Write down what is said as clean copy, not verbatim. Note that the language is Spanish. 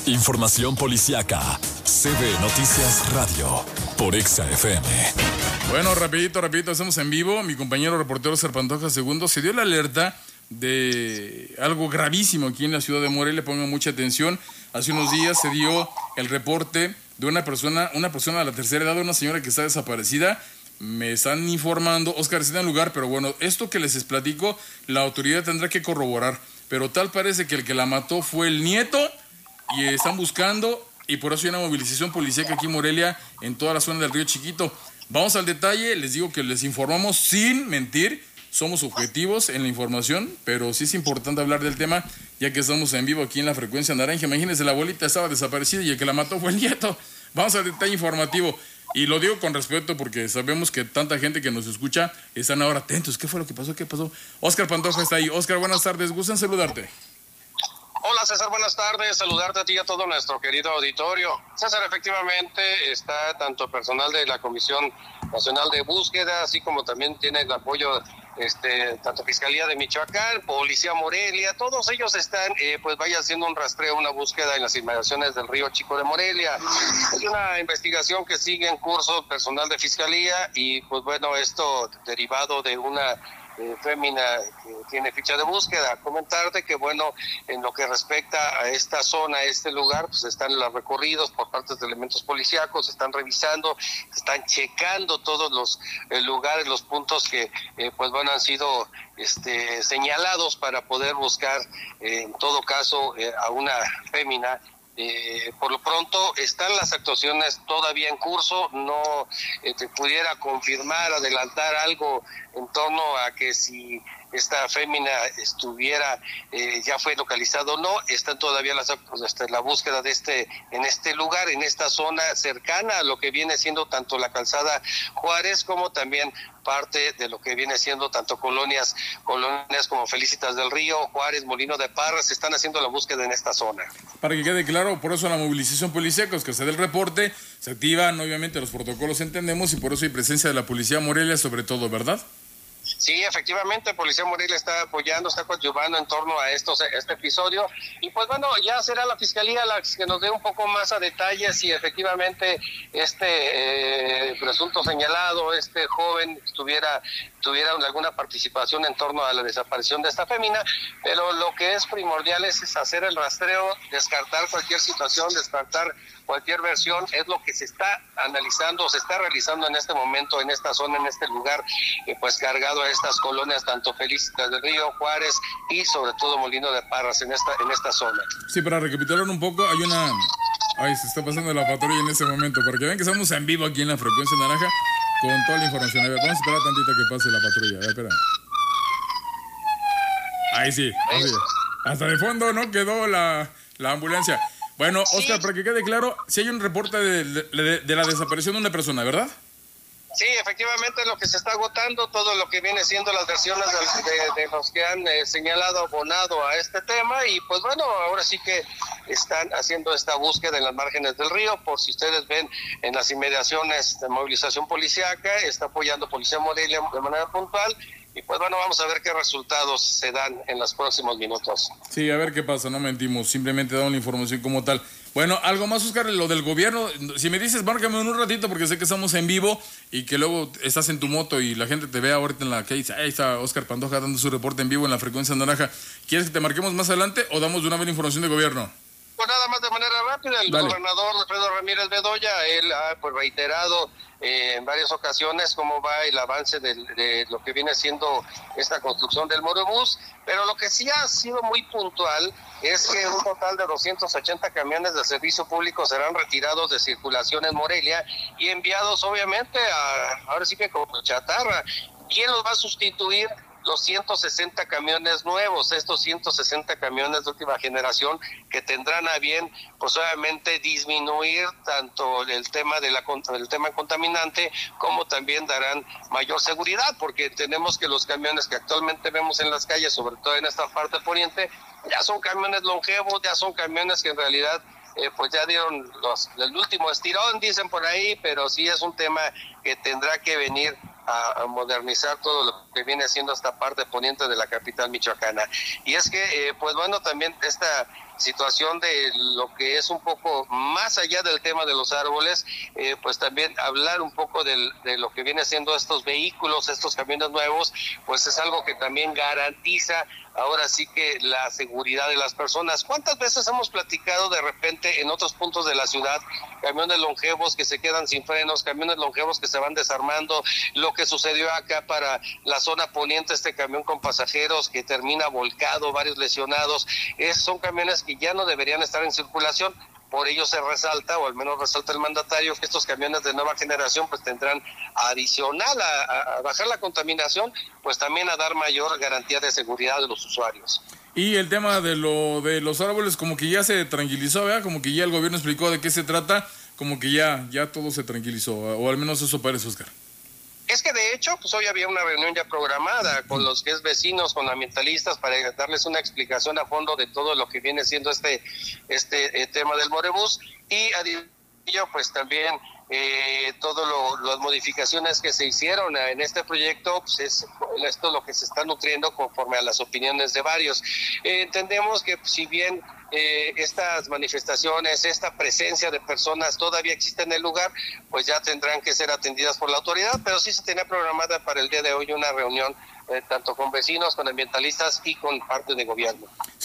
Información policiaca. CB Noticias Radio. Por Exa FM. Bueno, rapidito, hacemos en vivo. Mi compañero reportero Oscar Pantoja II se dio la alerta de algo gravísimo aquí en la ciudad de Morelia. Pongan mucha atención. Hace unos días se dio el reporte de una persona de la tercera edad, una señora que está desaparecida. Me están informando, Oscar, está en el lugar, pero bueno, esto que les platico, la autoridad tendrá que corroborar. Pero tal parece que el que la mató fue el nieto y están buscando, y por eso hay una movilización policíaca aquí en Morelia, en toda la zona del Río Chiquito. Vamos al detalle, les digo que les informamos sin mentir, somos objetivos en la información, pero sí es importante hablar del tema, ya que estamos en vivo aquí en la frecuencia naranja. Imagínense, la abuelita estaba desaparecida y el que la mató fue el nieto. Vamos al detalle informativo. Y lo digo con respeto porque sabemos que tanta gente que nos escucha están ahora atentos. ¿Qué fue lo que pasó? ¿Qué pasó? Oscar Pantoja está ahí. Oscar, buenas tardes. Gusto en saludarte. Hola César, buenas tardes. Saludarte a ti y a todo nuestro querido auditorio. César, efectivamente está tanto personal de la Comisión Nacional de Búsqueda, así como también tiene el apoyo tanto Fiscalía de Michoacán, Policía Morelia, todos ellos están haciendo un rastreo, una búsqueda en las inmediaciones del Río Chico de Morelia. Hay una investigación que sigue en curso, personal de Fiscalía, y pues bueno, esto derivado de una fémina que tiene ficha de búsqueda. Comentarte que bueno, en lo que respecta a esta zona, a este lugar, pues están los recorridos por parte de elementos policíacos, están revisando, están checando todos los lugares, los puntos que han sido señalados para poder buscar en todo caso a una fémina. Por lo pronto están las actuaciones todavía en curso, no te pudiera confirmar, adelantar algo en torno a que si esta fémina estuviera, ya fue localizado o no. Están todavía la búsqueda en este lugar, en esta zona cercana a lo que viene siendo tanto la calzada Juárez como también parte de lo que viene siendo tanto colonias como Felicitas del Río, Juárez, Molino de Parras. Se están haciendo la búsqueda en esta zona. Para que quede claro, por eso la movilización policíaca, que se dé el reporte, se activan obviamente los protocolos, entendemos, y por eso hay presencia de la Policía Morelia sobre todo, ¿verdad? Sí, efectivamente, Policía Morelia está apoyando, está coadyuvando en torno a este episodio, y pues bueno, ya será la Fiscalía la que nos dé un poco más a detalle si efectivamente presunto señalado, este joven tuviera alguna participación en torno a la desaparición de esta fémina, pero lo que es primordial es hacer el rastreo, descartar cualquier situación, descartar cualquier versión. Es lo que se está analizando, se está realizando en este momento, en esta zona, en este lugar, cargado a estas colonias, tanto Felicitas del Río, Juárez y sobre todo Molino de Parras en esta zona. Sí, para recapitular un poco, se está pasando la patrulla en este momento, para que vean que estamos en vivo aquí en la frecuencia naranja con toda la información. A ver, vamos a esperar tantito que pase la patrulla. A ver, espera. Ahí sí. Hasta de fondo, ¿no? Quedó la ambulancia. Bueno, Oscar, para que quede claro, si hay un reporte de la desaparición de una persona, ¿verdad? Sí, efectivamente, lo que se está agotando, todo lo que viene siendo las versiones de los que han señalado, abonado a este tema, y pues bueno, ahora sí que están haciendo esta búsqueda en las márgenes del río. Por si ustedes ven en las inmediaciones de movilización policíaca, está apoyando Policía Morelia de manera puntual. Y pues bueno, vamos a ver qué resultados se dan en los próximos minutos. Sí, a ver qué pasa, no mentimos, simplemente damos la información como tal. Bueno, algo más, Oscar, lo del gobierno. Si me dices, márcame en un ratito porque sé que estamos en vivo y que luego estás en tu moto y la gente te ve ahorita en la calle. Ahí está Oscar Pantoja dando su reporte en vivo en la frecuencia naranja. ¿Quieres que te marquemos más adelante o damos de una vez la información de gobierno? Pues nada más de manera rápida, el gobernador Alfredo Ramírez Bedoya, él ha reiterado en varias ocasiones cómo va el avance de lo que viene siendo esta construcción del Morobús, pero lo que sí ha sido muy puntual es que un total de 280 camiones de servicio público serán retirados de circulación en Morelia y enviados obviamente ahora sí que como chatarra. ¿Quién los va a sustituir? Los 160 camiones nuevos, estos 160 camiones de última generación que tendrán a bien, pues obviamente disminuir tanto el tema el tema contaminante, como también darán mayor seguridad, porque tenemos que los camiones que actualmente vemos en las calles, sobre todo en esta parte poniente, ya son camiones longevos, ya son camiones que en realidad pues ya dieron el último estirón, dicen por ahí, pero sí es un tema que tendrá que venir a modernizar todo lo que viene siendo esta parte poniente de la capital michoacana. Y es que, pues bueno, también esta situación de lo que es un poco más allá del tema de los árboles, pues también hablar un poco de lo que viene siendo estos vehículos, estos camiones nuevos, pues es algo que también garantiza ahora sí que la seguridad de las personas. ¿Cuántas veces hemos platicado de repente en otros puntos de la ciudad, camiones longevos que se quedan sin frenos, camiones longevos que se van desarmando, lo que sucedió acá para la zona poniente, este camión con pasajeros que termina volcado, varios lesionados? Son camiones que ya no deberían estar en circulación. Por ello se resalta, o al menos resalta el mandatario, que estos camiones de nueva generación pues tendrán adicional a bajar la contaminación, pues también a dar mayor garantía de seguridad de los usuarios. Y el tema de los árboles como que ya se tranquilizó, ¿verdad? Como que ya el gobierno explicó de qué se trata, como que ya todo se tranquilizó, o al menos eso parece, Oscar. Es que de hecho, pues hoy había una reunión ya programada con los que es vecinos, con ambientalistas, para darles una explicación a fondo de todo lo que viene siendo este tema del Morebús, y a ello pues también todas las modificaciones que se hicieron en este proyecto, pues esto es lo que se está nutriendo conforme a las opiniones de varios. Entendemos que si bien estas manifestaciones, esta presencia de personas todavía existe en el lugar, pues ya tendrán que ser atendidas por la autoridad, pero sí se tenía programada para el día de hoy una reunión tanto con vecinos, con ambientalistas y con parte de gobierno.